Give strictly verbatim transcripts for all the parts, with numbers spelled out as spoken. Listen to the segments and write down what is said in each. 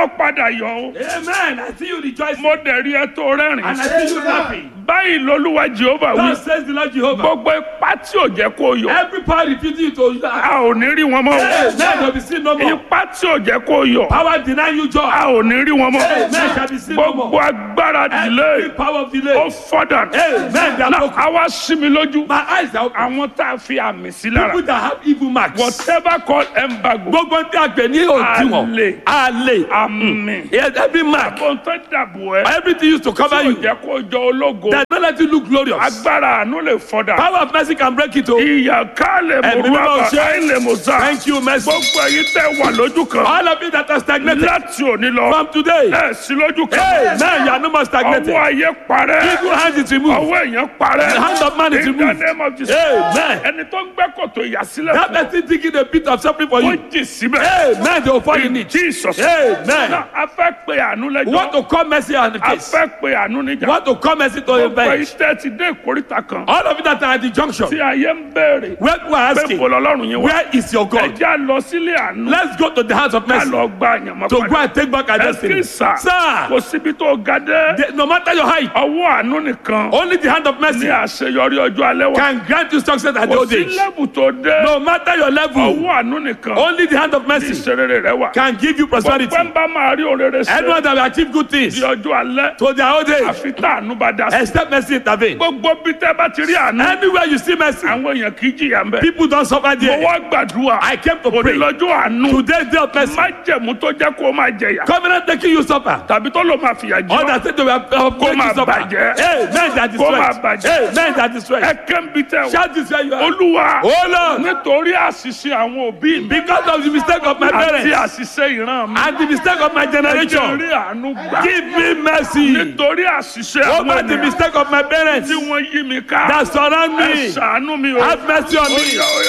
ọ padà yọ̀ o. Amen. I see you rejoicing. Mo dẹ̀ rí ẹ tó rẹ́rìn. And I see you laughing. Báyìí lolúwa Jèhófà wí. Thus says the Lord Jehovah. Gbogbo ipá tí ò jẹ́ kó yọ̀. Every power refusing you to laugh. A ò ní rí wọn mọ́. Amen. Shall be seen no more. Ipá tí ò jẹ́ kó yọ̀. Power deny you joy. A ò ní rí wọn mọ́. Amen. Shall be seen no Gbogbo more. agbára Every delay. power of Ó delay. fọ́dà. Amen. They are Náà broken. a wá sí mi lójú. My eyes are open. Àwọn tá a fi àmì sí lára. People that have evil marks. Whatever called embargo. Gbogbo tí a gbẹ ní òdiwọ̀n. Àlè. Àlè. Àmì. Yes, every mark. Ohun tó dàbò ẹ́. Everything used to cover Tí ò you. jẹ́ kó jọ ológo. That don't let you look glorious. Agbára àánú lè fọ́dà. Power of mercy can break it. Oh. Ìyà ká lè Ẹ̀mí mú mímọ́ àbá ṣe. àìlè mú sá. Thank you, mercy. Gbogbo èyí tẹ́ wà lójú kan. All of you that are stagnated. Láti òní lọ. From today. Ẹ sí lójú kan. Amen. You are no more stagnated. Ọwọ́ ayé parẹ́. Evil hand is removed. Ọwọ́ èèyàn parẹ́. The hand of man is In the removed. name of Jesus. Amen. Ẹni tó ń gbẹ́ kòtò ìyàsílẹ̀ That fún ọ. person thinking a bit of suffering for Ó you. jì síbẹ̀. Amen. They will fall in In it. Jesus. Amen. Náà a fẹ́ pe àánú We want lẹ́jọ́. to call mercy on the A case. fẹ́ pe àánú We níjà. want to call mercy to the Gbogbo bench. iṣẹ́ ti dé ìkórìtà kan. All of you that are at the junction. Tí ayé ń béèrè. Where people are Pé asking, kò lọ́lọ́run yín wá. where is your Ẹ God? já lọ sílé àánú. Let's go to the house of Ká mercy lọ gba àyànmọ́ to go padà. and take back our Ẹ destiny. kí sà. Sir, Kò síbi tó ga dé. the- no matter your height, Ọwọ́ àánú nìkan. only the hand of Ní mercy àṣeyọrí ọjọ́ alẹ́ wa. can grant you success at the Kò old sí age. lẹ́bù tó dé. No matter your level, Ọwọ́ àánú nìkan. only the hand of Ní mercy ìṣeré rẹ̀ wà. can give you prosperity. Gbogbo ń bá máa rí òrèrè ṣe. Anyone that will achieve good things Di ọjọ́ alẹ́. to their old age, Àfi tá àánú bá dá sí. except mercy intervene. Gbogbo bí tẹ́ bá ti rí àánú. Anywhere you see mercy, Àwọn èèyàn kì í jìyà ń bẹ̀. people don't suffer Mo there. wá gbàdúrà. I came to Òní pray. lọ́jọ́ àánú. Today day of mercy. Májẹ̀mú tó jẹ́ kó máa jẹyà. Covenant taking you suffer. Tàbí tó ló máa fìyà jẹ All ọ́. that said they were uh, Kó make máa you suffer. bàjẹ́. Hey, men that is Kó máa right. bàjẹ́. Hey, men that is right. Ẹ kẹ́ńbi tẹ̀ wá. Shout this where you are. Olúwa. Oh Lord, Nítorí àṣìṣe àwọn òbí mi. because of the mistake of my Àti parents àṣìṣe ìran mi. and the mistake of my Ẹ jẹ́ generation, rí àánú gbà. give me mercy. Nítorí àṣìṣe àwọn Over the ènìyàn mistake of my parents tí wọ́n yí mi ká. that surround Ẹ me, ṣàánú mi o. have mercy on me. Oya, oya.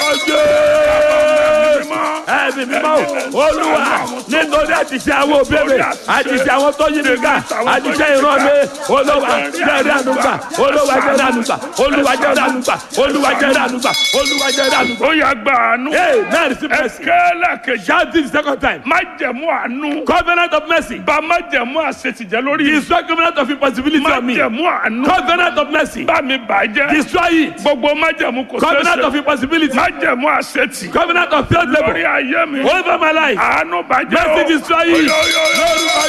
Lórúkọ Jésù. Mímọ́. Ẹ̀mí mímọ́ o, Olúwa, nítorí àṣìṣe àwọn òbí mi, àṣìṣe àwọn tó yí mi ká, àṣìṣe ìran mi, Olúwa jẹ́rìí ànúgbà, Olúwa jẹ́rìí ànúgbà, Olúwa jẹ́rìí ànúgbà, Olúwa jẹ́rìí ànúgbà, Olúwa jẹ́rìí ànúgbà. Ó yá gba àánú. Hey, man, receive mercy. Ẹ̀kẹ́ lẹ́kẹ̀já. Shout this second time. Májẹ̀mú àánú. Covenant of mercy. Bá májẹ̀mú àṣetìjẹ́ lórí mi. Destroy covenant of impossibility on me. Májẹ̀mú àánú. Covenant of mercy. Bá mi bàjẹ́. Destroy it. Gbogbo májẹ̀mú kò Covenant of ṣeéṣe. impossibility. Májẹ̀mú àṣetì. Covenant of failed Lórí labor. ayé mi. Over my life. Àánú bàjẹ́ o. Mercy destroy it. Oyo, oyo, oyo. Lórúkọ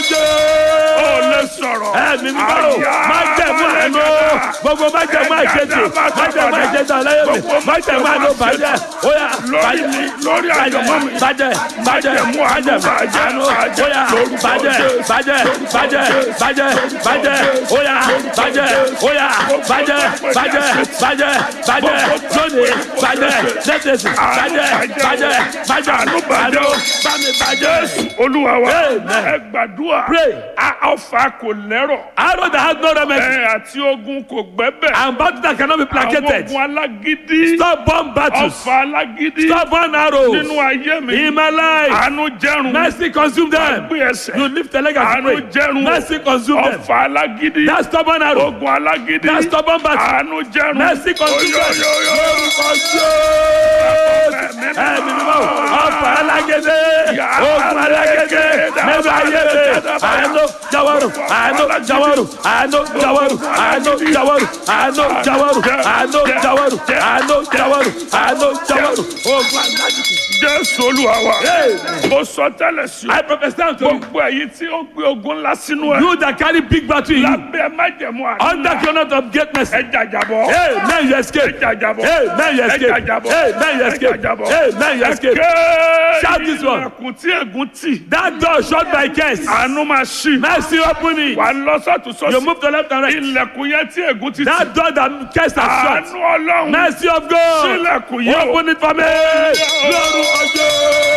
Ó lè Jésù. sọ̀rọ̀. Ẹ̀mí mímọ́ o, májẹ̀mú àánú, gbogbo májẹ̀mú àṣetì, májẹ̀mú àṣetì aláyé mi, májẹ̀mú àánú bàjẹ́, óyá Lórí mi, lórí àjọ̀mọ́ mi. bàjẹ́, bàjẹ́, Májẹ̀mú àánú bàjẹ́, àánú, bàjẹ́, óyá lórúkọ bàjẹ́, Jésù. bàjẹ́, bàjẹ́, bàjẹ́, bàjẹ́, óyá bàjẹ́, óyá bàjẹ́, bàjẹ́, bàjẹ́, bàjẹ́, lónìí, bàjẹ́, lẹ́sẹ̀sì, bàjẹ́, bàjẹ́, bàjẹ́, àánú, bámi bàjẹ́. Olúwa wa. Amen. Ẹ gbàdúrà. Pray. A ọfà kò lẹ́rọ̀. Arrow that has no remedy Ẹ àti ogun kò gbẹ́bẹ̀. and battle that cannot be Àwọn placated. ogun alágídí. Stubborn battles, Ọfà alágídí. stubborn arrows Nínú ayé mi. in my life. Àánú jẹ́rùn. Mercy consume them. Gbé ẹsẹ̀. You lift a leg and Àánú pray. jẹ́rùn. Mercy consume them. Ọfà alágídí. That stubborn arrow, Ogun alágídí. that stubborn battle. Àánú jẹ́rùn. Mercy consume them. Oyo, oyo, oyo. Lórúkọ Jésù. Ẹ̀mí mímọ́, ọ̀fà alágédé, ogun alágédé, nínú ayé mi. Àánú jáwọ́rù, àánú jáwọ́rù, àánú jáwọ́rù, àánú jáwọ́rù, àánú jáwọ́rù, àánú jáwọ́rù, àánú jáwọ́rù, àánú jáwọ́rù. Ogun alágédé. Jésù Olúwa wa. Mo sọ tẹ́lẹ̀ sí o. I prophesy unto you, Gbogbo èyí tí ó gbé ogun ńlá sínú ẹ̀. you that carry big battle in you, Lábẹ́ májẹ̀mú àánú. under covenant of great mercy. Ẹ jàjàbọ̀. Hey, man, you escape. Ẹ jàjàbọ̀. Hey, man, you Ẹ escape. jàjàbọ̀. Hey, man, you Ẹ escape. jàjàbọ̀. Hey, man, you escape. Ẹ̀kẹ́ Shout this one. ilẹ̀kùn tí ègún tì. That door shut by curse. Àánú máa ṣí. Mercy open it. Wà á lọ sọ́tún You sọ́sì. move to left and right. Ilẹ̀kùn yẹn tí ègún ti tì. That door that curse has Àánú shut. Ọlọ́run. Mercy of God. Sílẹ̀kùn yìí o. Open it for me. Lórúkọ Jésù.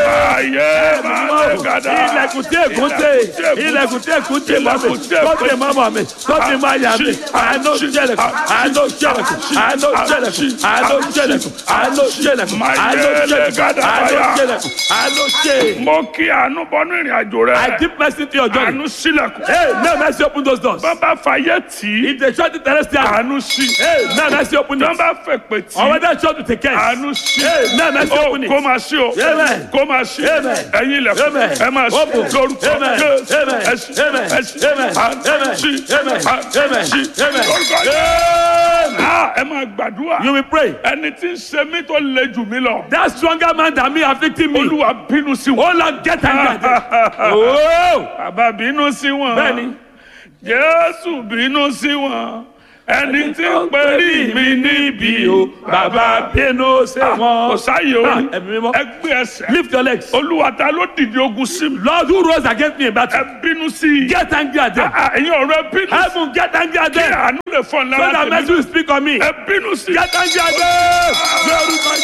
Ayé máa lè gàdá. Ilẹ̀kùn tí ègún tè. Ilẹ̀kùn tí ègún tè mọ́ mi. Tó tè mọ́mọ́ mi. Tó tè mọ́ àyà mi. Àánú jẹ́lẹ̀kùn. Àánú jẹ́lẹ̀kùn. Àánú jẹ́lẹ̀kùn. Àánú jẹ́lẹ̀kùn. Àánú jẹ́lẹ̀kùn. Àánú jẹ́lẹ̀kùn. Àánú jẹ́lẹ̀kùn. Àánú jẹ́. Mo kí àánú bọ́nú ìrìn àjò rẹ. I give mercy to your journey. Àánú sílẹ̀kùn. Hey, may mercy open those doors. Bàbá fàyè tì í. If they shut it terrestrial, Àánú sí. hey, may mercy open it. Bàbá fèpè tì Or í. whether shut with a curse, Àánú sí. hey, may mercy Ó open it. kó máa ṣí o. Amen. Kó máa ṣí. Amen. Ẹ̀yin ilẹ̀kùn. Amen. ẹ máa ṣí Open. lórúkọ Amen. Jésù. Amen. ẹ ṣí Amen. ẹ ṣí Amen. à Amen. ṣí Amen. à Amen. ṣí Amen. lórúkọ Amen. Jésù. Ah, ẹ máa gbàdúrà. You will pray. ẹni tí ń ṣe mí tó le jù mí lọ. That stronger man than me afflicting me. Olúwa bínú sí wọn. Oh Lord, get angry at them. Oh. Bàbá bínú sí wọn. Bẹ́ẹ̀ni. Jésù bínú sí wọn. ẹni tí ń pèrí mi níbi o. Bàbá bínú sí kò wọn. sáyé orí. Ah, ẹ̀mí mímọ́. ẹ gbé ẹsẹ̀. Lift your legs. Olúwa ta ló dìde ogun sí mi. Lord, who rose against me in battle? ẹ bínú sí i. Get angry at them. Ah, ẹ̀yin ọ̀rọ̀ ẹ bínú sí i. Heaven, get angry at kí them. àánú lè fọ́n So lára that tèmi. mercy will speak on me. ẹ bínú sí i. Get angry at them. Lórúkọ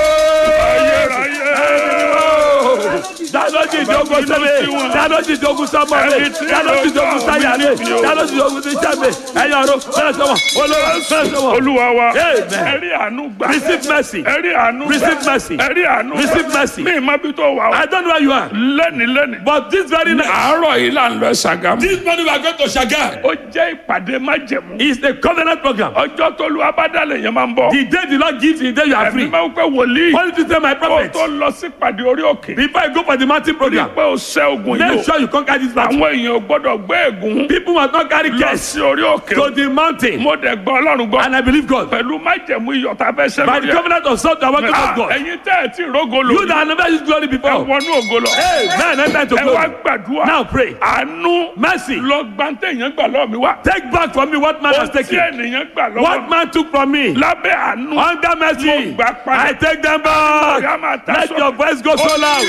Jésù. Dáná ti dogun sẹ́mi. Dáná ti dogun sọ́mọ mi. Dáná ti dogun sáyà mi. Dáná ti dogun sí sẹ́mi. Ẹ̀yin ọ̀rọ̀ fẹ́rẹ̀ sọ́mọ. Olúwa fẹ́rẹ̀ sọ́mọ. Olúwa wa. Amen. ẹ rí àánú gbà. Receive mercy. ẹ rí àánú gbà. Receive mercy. ẹ rí àánú gbà. Receive mercy. mi ì má bí tó wà o. I don't know where you are. lẹ́ni lẹ́ni. But this very night. àárọ̀ yìí là ń lọ Ṣàgámù. This morning we are going to Shagar. ó jẹ́ ìpàdé májẹ̀mú. It's a covenant program. ọjọ́ tó lu abádàlẹ̀ yẹn máa ń bọ̀. The day the Lord gives you, the day you are ẹ̀mí free. máa ń pẹ́ wòlíì. Only to tell my kó prophet. tó lọ sí ìpàdé orí òkè. Before I go for the mountain rí program, pé o ṣẹ́ ogun yìí make o. sure you conquer this battle. àwọn èèyàn ò gbọ́dọ̀ gbé ègún. People must not carry lọ cares sí orí òkè. to the mountain. mo dẹ̀ gbọ́ Ọlọ́run gbọ́. And I believe God. pẹ̀lú májẹ̀mú iyọ̀ tá a fẹ́ ṣẹ́ By the lórí ẹ̀. covenant of salt and water of Ah, God. ẹ̀yin tẹ́ ẹ̀ tí rógo lò. You that have never used glory ẹ before. wọnú ògo lọ. Hey, man, enter into ẹ wá glory. gbàdúrà. Now pray. àánú. Mercy. lọ gbàǹtẹ̀ yẹn gbà lọ́ọ̀ mi wá. Take back from me what man has ó tí taken. ènìyàn gbà lọ́wọ́ What mi. man took from me. lábẹ́ àánú. Under mercy, Mo gbà padà. I take them Ọ̀yá máa back. ta Let sọ́kè. your voice go so loud.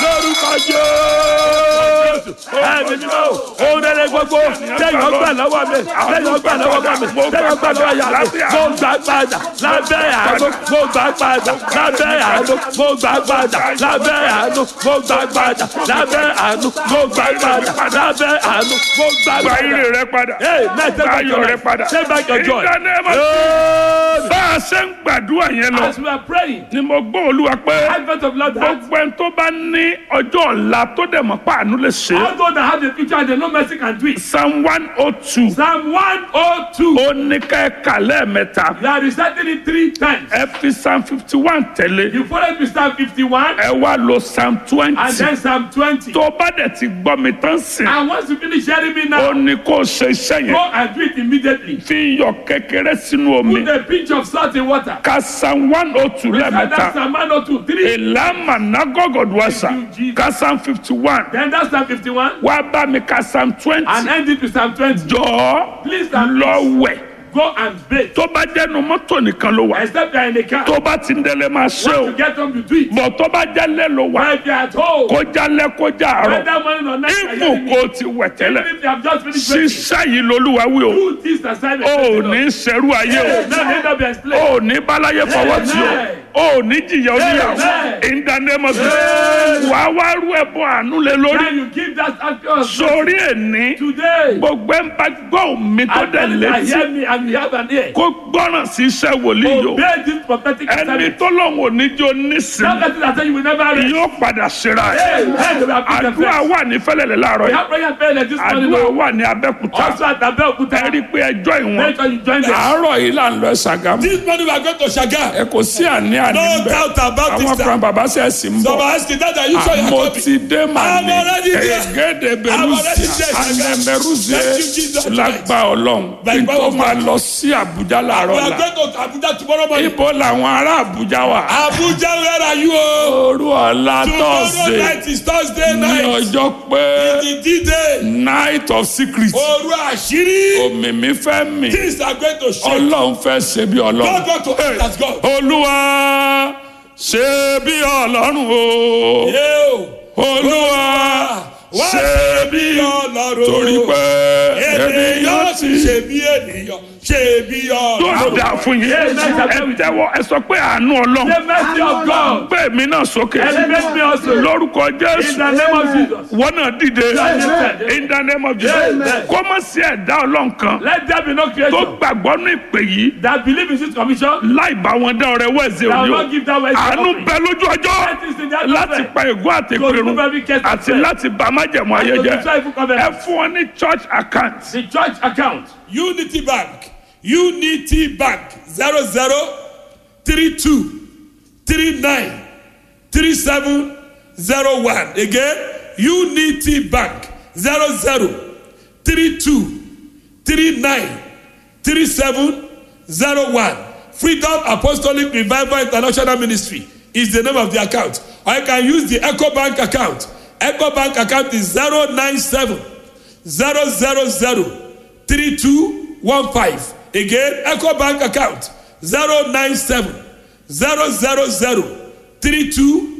Lórúkọ Jésù. Ẹ̀mí mímọ́. Òun rere gbogbo. Tẹ́yọ̀ gbà lọ́wọ́ mi. Tẹ́yọ̀ gbà lọ́wọ́ mi. Tẹ́yọ̀ gbà lọ́wọ́ yàrá mi. Mo gbà padà. Lábẹ́ àánú. Mo gbà padà. Lábẹ́ àánú. Mo gbà padà. Lábẹ́ àánú. Mo gbà padà. Lábẹ́ àánú. Mo gbà padà. Lábẹ́ àánú. Mo gbà gba padà. ire rẹ padà. Hey, man, take gba back your ayọ̀ rẹ life. padà. Take back your joy. In the name of Amen. bá a ṣe ń gbàdúrà yẹn lọ. As we are praying, ni mo gbọ́ Olúwa pé. advent of Lord, gbogbo ẹni tó bá ní ọjọ́ ọ̀la tó dẹ̀ mọ̀ pa àánú lè ṣe. all those that have the future and they know mercy can do it. Psalm one oh two. Psalm one oh two. ó ní ká ẹ kà lẹ́ẹ̀mẹ́ta. You are reciting it three times. ẹ fi Psalm fifty one tẹ̀lé. You follow it with Psalm fifty-one ẹ wá lo Psalm and twenty. then Psalm twenty. tó bá dẹ̀ ti gbọ́ mi tán sìn. And once you finish hearing me ó now, ní kó o ṣe iṣẹ́ go yẹn. and do it immediately. fi iyọ̀ kékeré sínú omi. Put a pinch of salt in water. ka Psalm one oh two And that's lẹ́ẹ̀mẹ́ta. Psalm one oh two, three. ìlànà nágọ́gọ̀dùwàsà. Thank you, Jesus. ka Psalm fifty one. Then that's Psalm fifty-one. wá bá mi ka Psalm twenty. And end it with Psalm twenty. jọ̀ọ́ Please and lọ please, wẹ̀. go and bathe. tó bá jẹ́nu mọ́tò nìkan ló wà. Except you are in the car. tó bá ti ń délé máa ṣe Once o. you get home, you do it. bọ̀ tó bá jálẹ̀ ló wà. But if you are at home, kó jálẹ̀ kó já àárọ̀. whether morning or night, you are ibù hearing me. kó ti wẹ̀ tẹ́lẹ̀. Even if you have just finished breaking, ṣiṣẹ́ yìí lolúwa wí o. do this assignment. o ò ní ṣerú ayé o. Now let that be o explained. ò ní báláyé fọwọ́ tí o. Amen. o ò ní jìyà oníyàwó. Amen. in the name of Amen. Jesus. wà á wá rú ẹbọ àánú lé lórí. Then you give that act of sórí ẹni. today. gbogbo ẹ̀ ń bá gbọ́ mi tó And dẹ̀ then I létí. hear me and you have an ear. kó gbọ́ràn sí iṣẹ́ wòlíì yòó. Obey this prophetic ẹni assignment. tó lọ́wọ́ oníjó nísìnyí. That person that say you will never rest. yóò padà ṣera ẹ̀. Hey, hey, we have put them àdúrà first. wà ní fẹ́lẹ̀lẹ̀ láàárọ̀ We yìí. have prayer and prayer like this morning. àdúrà Lord. wà ní Abẹ́òkúta. Also at Abeokuta. ẹ rí i pé ẹjọ́ ìwọ̀n. Make sure you join them. àárọ̀ yìí là ń lọ Ṣàgámù. This morning we are going to Shagar. ẹ kò sí àní àní No bẹ́ẹ̀. doubt about àwọn this. kan bàbá ṣe é sì ń So bọ̀. I'm asking that are you sure you àmọ́ are coming? ti dé màá ní. I'm already there. ẹ̀gẹ́dẹ̀ I'm already bẹ̀rùsì there. ànẹ̀mẹ̀rùsì Thank you, Jesus. lágbà ọlọ́run. By kí n power tó of máa God. lọ sí Àbújá We láàárọ̀ are la. going to Abuja tomorrow morning. ibo làwọn ará Àbújá wà. Abuja, where are you? Oh? òru ọ̀la Tomorrow tọ̀sẹ̀ night is Thursday ní night. ọjọ́ pé The D-Day. night of secret. Òru àṣírí. òmìmí fẹ́ mì. Things are going to shake. ọlọ́run fẹ́ ṣe bí ọlọ́run. God want to act as God. olúwa ṣe bí ọlọ́run o. Yo. olúwa Wá ṣe bí Ọlọ́run. torí pé Ènìyàn ènìyàn ti ti ṣe bí ènìyàn. Ṣe bí yóò Ọlọ́run. dà fún yín. ẹ tẹ́wọ́ ẹ sọ pé àánú ọlọ́run. The mercy of God. gbé mi náà sókè. Elevate me also. lórúkọ In Jésù. the name of Jesus. wọ́n náà dìde. Amen. in the name of Jesus. Amen. kó má sí ẹ̀dá ọlọ́run kan Let there be no tó creation gbàgbọ́ ní ìpè yìí that believe in this commission. láì bá wọn dá ọrẹ wẹ̀sẹ̀ That òní will o. not give that way. àánú bẹ lójú ọjọ́ That is in that láti moment. pa ègún àti To remove ìpinnu every case of àti sin. láti bà májẹ̀mú ayé And to jẹ́. destroy evil ẹ covenant. fún wọn ní church account. The church account. Unity Bank. Unity Bank. Zero zero three two three nine three seven zero one. Again, Unity Bank zero zero three two three nine three seven zero one. Freedom Apostolic Revival International Ministry is the name of the account. Or you can use the Echo Bank account. Echo Bank account is zero nine seven zero zero zero three two one five. Again, Echo Bank account zero nine seven zero zero zero three two